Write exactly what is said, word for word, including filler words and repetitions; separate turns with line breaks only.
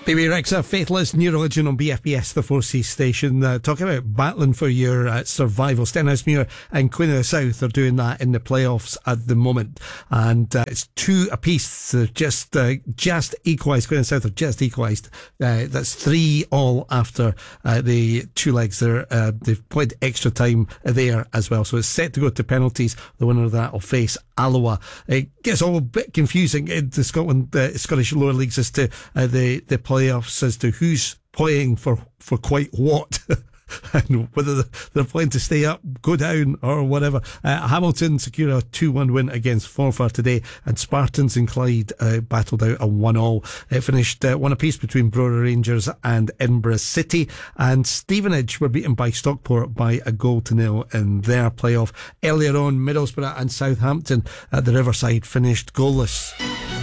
Maybe Rexa, Faithless, New Religion on B F B S, the Four Seas station. Uh, talking about battling for your uh, survival. Stenhousemuir and Queen of the South are doing that in the playoffs at the moment. And uh, it's two apiece. They're just, uh, just equalised. Queen of the South are just equalised. Uh, that's three all after uh, the two legs there. Uh, they've played extra time there as well. So it's set to go to penalties. The winner of that will face Alloa. It gets all a bit confusing in the Scotland, uh, Scottish lower leagues as to uh, the, the playoffs, as to who's playing for, for quite what. And whether they're playing to stay up, go down, or whatever. Uh, Hamilton secure a two one win against Forfar today, and Spartans and Clyde uh, battled out a one all. It finished uh, one apiece between Brora Rangers and Edinburgh City, and Stevenage were beaten by Stockport by a goal to nil in their playoff. Earlier on, Middlesbrough and Southampton at the Riverside finished goalless.